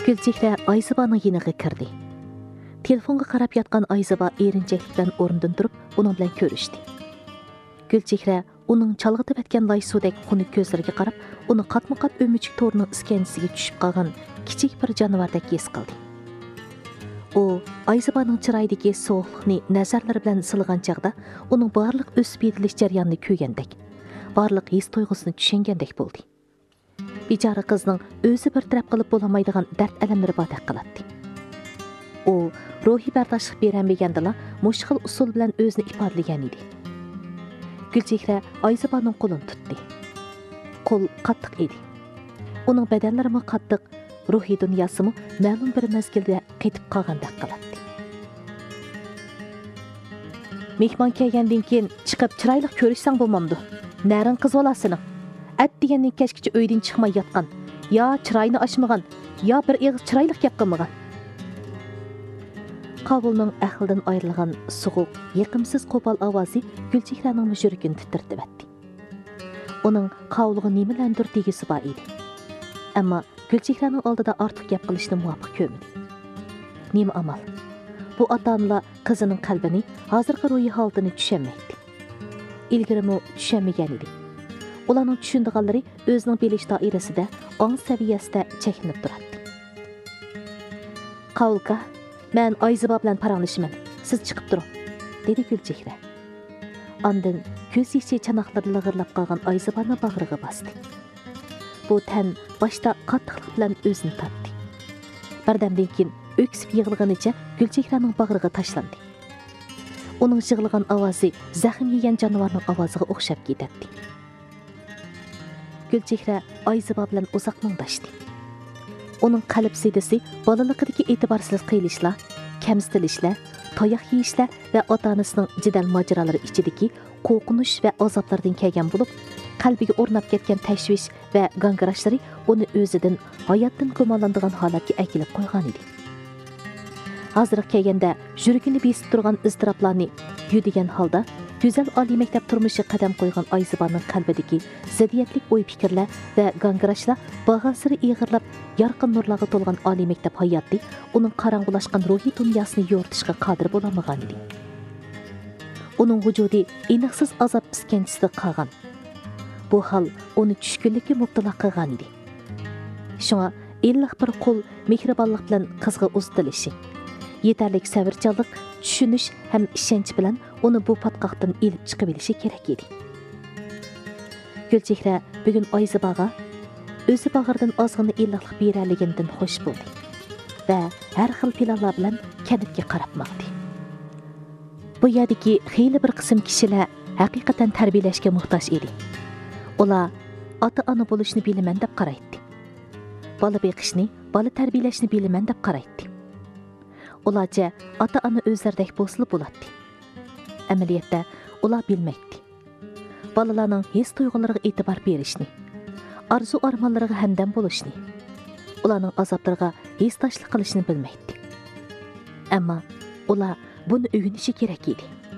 Gulchehra Ayzibaning yeniga kirdi. Telefonga qarab yotgan Ayziba erinchaklikdan o'rnidan turib, uning bilan ko'rishdi. Gulchehra uning chalg'itib etgan laysudek xunuk ko'zlariga qarab, uni qatma-qat o'michik to'rining iskanchisiga tushib qolgan kichik bir jonivordek his qildi. U Ayzibaning chiroyidagi sovuqlikni nazarlari bilan silgan chaqda, uning barliq o'sib yetilish jarayonini ko'rgandek, barliq his tuyg'usini tushungandek bo'ldi. Bechora qizning o'zi bir taraf qilib bo'lmaydigan dard alamlari bordek qiladi. U ruhiy bardoshlik berolmagandala, mushkil usul bilan o'zini ifodalagan edi. Gulchehra Ayzibaning qo'lini tutdi. Qo'l qattiq edi. Uning badanlari qattiq, ruhiy dunyosi ma'lum bir mezgilda qetib qolgandek qiladi. Mehmon kelgandan keyin chiqib chiroyli ko'rishsang bo'lmamdi. Narin qiz bolasini. At degandan kechgacha uydan chiqmay yotgan, yo chiroyini ochmagan, yo bir ig'iz chiroyli gap qilmagan. Qavulning aqldan ayrilgan so'g'uq, yiqimsiz qo'pol ovozi Gulchehraning yuragini titrtibdi. Uning qavulga nimalandir tegisi bor edi. Ammo Gulchehraning oldida ortiq gap qilishni muvofiq ko'rmadi. Nima amal? Bu ota-onalar qizining qalbini, hozirgi ruhiy holatini tushunmaydi. Ilgirimi tushunmagan edi. Ularning tushundiganlari o'zining bilish doirasida, ong saviyasida cheklanib turadi. Qavulka, men Ayziba bilan paranglashman. Siz chiqib turing, dedi Gulchehra. Ondan ko'z yoshi chanoqlarida lig'irlab qolgan Ayzibani bag'riga bosdi. Bu tan boshda qattiqlik bilan o'zini tortdi. Birdamdan keyin o'ksib yig'ilganicha Gulchehraning bag'riga tashlandi. Uning yig'ilgan ovozi zaxm yegan jonivorning ovoziga o'xshab ketadi. Gulchehra Ayziba bilan uzoq mungdashdi. Uning qalb sedisi bolaligidagi e'tiborsizlik qilishlar, kamsitilishlar, toyoq yeyishlar va ota-onasining jidal mojarolari ichidagi qo'rqinish va azoblardan kelgan bo'lib, qalbiga o'rnab ketgan tashvish va g'angirashlari uni o'zidan, hayotdan ko'malandigan holatga akilib qo'ygan edi. Hozir kelganda yuragini besib turgan iztiroblarni yudigan holda go'zal oliy maktab turmushi qadam qo'ygan Ayzibaning qalbidagi ziddiyatlik o'y-fikrlar va g'angirashlar bag'asiri ig'irlab, yorqin nurlarga to'lgan oliy maktab hayoti uning qorong'ulashgan ruhiy dunyosini yo'rtishga qodir bo'lmagan edi. Uning vujudi iniqsiz azob iskanchisi qolgan. Bu hol uni tushkunlikka mubtalo qilgan edi. Shunga illiq bir qo'l mehribonlik bilan qizga uzatilishi, yetarlik sabrchanlik, tushunish ham ishonch bilan uni bu patqoqdan ilib chiqib bilishi kerak edi. Gulchehra bugun Ayzibaga o'zi bag'ridan ozg'ina illiqlik beraligidan xush bo'ldi va har xil planlar bilan kanitga qarab maqdi. Bu yerdagi xeyli bir qism kishilar haqiqatan tarbiyalashga muhtoj edi. Ular ota-ona bo'lishni bilaman deb qaraydi. Bola beqishni, bola tarbiyalashni bilaman deb qaraydi. Ularcha ota-ona o'zlaridek bo'lsa bo'ladi. Amaliyotda ular bilmaydi. Bolalarning his tuyg'ulariga e'tibor berishni, arzu-armonlariga hamdam bo'lishni, ularning azoblariga hesdoshlik qilishni bilmaydi. Ammo ular buni o'rganishi kerak edi.